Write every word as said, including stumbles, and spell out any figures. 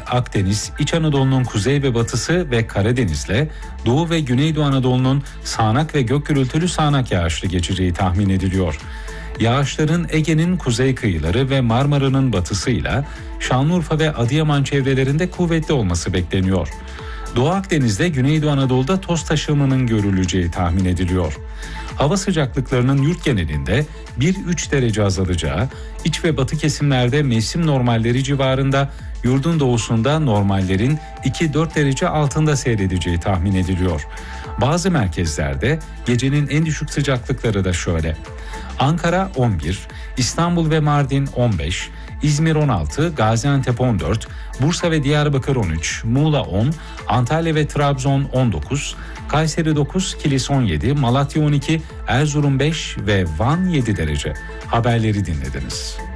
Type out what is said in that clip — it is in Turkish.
Akdeniz, İç Anadolu'nun kuzey ve batısı ve Karadeniz'le Doğu ve Güneydoğu Anadolu'nun sağanak ve gök gürültülü sağanak yağışlı geçeceği tahmin ediliyor. Yağışların Ege'nin kuzey kıyıları ve Marmara'nın batısıyla Şanlıurfa ve Adıyaman çevrelerinde kuvvetli olması bekleniyor. Doğu Akdeniz'de Güneydoğu Anadolu'da toz taşınmanın görüleceği tahmin ediliyor. Hava sıcaklıklarının yurt genelinde bir üç derece azalacağı, iç ve batı kesimlerde mevsim normalleri civarında, yurdun doğusunda normallerin iki dört derece altında seyredeceği tahmin ediliyor. Bazı merkezlerde gecenin en düşük sıcaklıkları da şöyle: Ankara on bir, İstanbul ve Mardin on beş, İzmir on altı, Gaziantep on dört, Bursa ve Diyarbakır on üç, Muğla on, Antalya ve Trabzon on dokuz, Kayseri dokuz, Kilis on yedi, Malatya on iki, Erzurum beş ve Van yedi derece. Haberleri dinlediniz.